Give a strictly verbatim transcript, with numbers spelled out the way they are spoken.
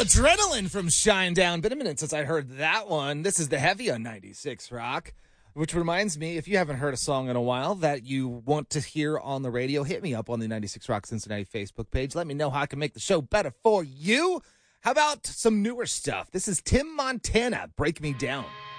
Adrenaline from Shinedown. Been a minute since I heard that one. This is the Heavy on ninety-six Rock, which reminds me, if you haven't heard a song in a while that you want to hear on the radio, hit me up on the ninety-six Rock Cincinnati Facebook page. Let me know how I can make the show better for you. How about some newer stuff? This is Tim Montana, Break Me Down.